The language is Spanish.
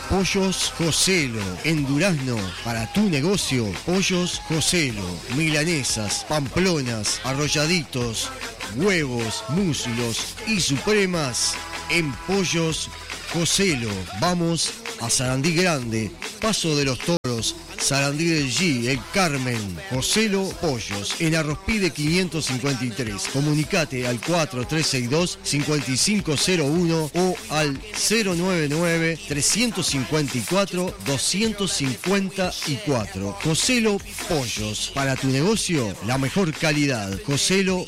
Pollos Joselo, en Durazno, para tu negocio, Pollos Joselo, milanesas, pamplonas, arrolladitos, huevos, muslos y supremas en Pollos Joselo. Vamos a Sarandí Grande, Paso de los Toros, Sarandí del G, El Carmen, Joselo Pollos, en Arrospide 553. Comunicate al 4362-5501 o al 099-354-254. Joselo Pollos, para tu negocio, la mejor calidad. Joselo